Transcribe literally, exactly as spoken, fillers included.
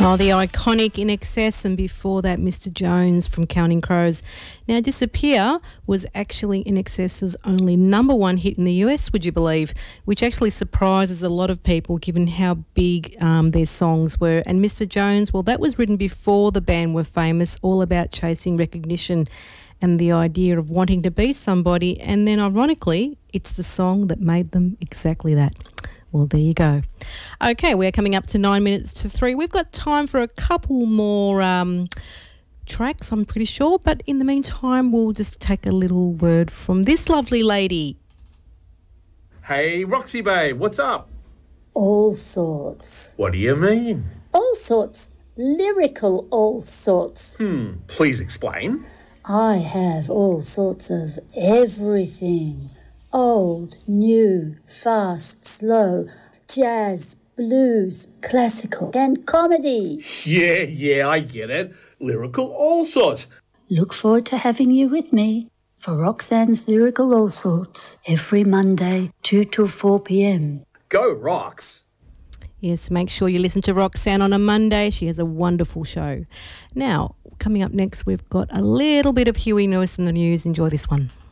Oh, the iconic In Excess, and before that, Mister Jones from Counting Crows. Now, Disappear was actually In Excess's only number one hit in the U S, would you believe, which actually surprises a lot of people given how big um, their songs were. And Mister Jones, well, that was written before the band were famous, all about chasing recognition and the idea of wanting to be somebody. And then, ironically, it's the song that made them exactly that. Well, there you go. Okay, we're coming up to nine minutes to three. We've got time for a couple more um, tracks, I'm pretty sure. But in the meantime, we'll just take a little word from this lovely lady. Hey, Roxy babe, what's up? All sorts. What do you mean? All sorts. Lyrical all sorts. Hmm, please explain. I have all sorts of everything. Old, new, fast, slow, jazz, blues, classical, and comedy. Yeah, yeah, I get it. Lyrical all sorts. Look forward to having you with me for Roxanne's Lyrical All Sorts every Monday, two till four p.m. Go Rox. Yes, make sure you listen to Roxanne on a Monday. She has a wonderful show. Now, coming up next, we've got a little bit of Huey Lewis in the news. Enjoy this one.